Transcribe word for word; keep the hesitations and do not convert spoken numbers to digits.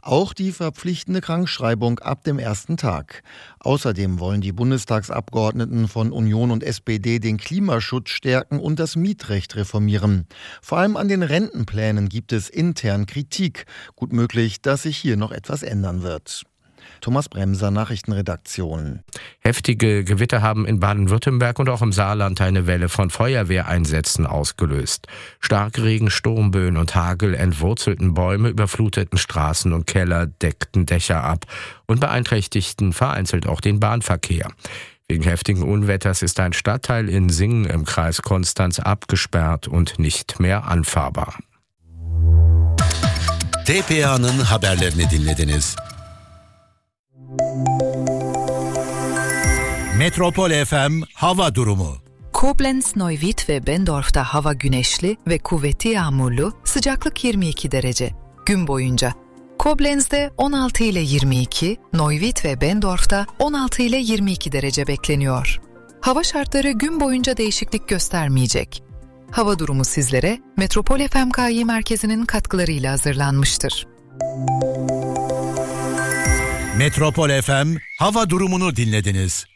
Auch die verpflichtende Krankschreibung ab dem ersten Tag. Außerdem wollen die Bundestagsabgeordneten von Union und S P D den Klimaschutz stärken und das Mietrecht reformieren. Vor allem an den Rentenplänen gibt es intern Kritik. Gut möglich, dass sich hier noch etwas ändern wird. Thomas Bremser, Nachrichtenredaktion. Heftige Gewitter haben in Baden-Württemberg und auch im Saarland eine Welle von Feuerwehreinsätzen ausgelöst. Starkregen, Sturmböen und Hagel entwurzelten Bäume, überfluteten Straßen und Keller, deckten Dächer ab und beeinträchtigten vereinzelt auch den Bahnverkehr. Wegen heftigen Unwetters ist ein Stadtteil in Singen im Kreis Konstanz abgesperrt und nicht mehr anfahrbar. T P A'nın haberlerini dinlediniz. Metropol F M hava durumu. Koblenz, Neuwied ve Bendorf'ta hava güneşli ve kuvvetli yağmurlu, sıcaklık yirmi iki derece. Gün boyunca. Koblenz'de on altı ile yirmi iki, Neuwied ve Bendorf'ta on altı ile yirmi iki derece bekleniyor. Hava şartları gün boyunca değişiklik göstermeyecek. Hava durumu sizlere Metropol F M K I merkezinin katkılarıyla hazırlanmıştır. Metropol F M hava durumunu dinlediniz.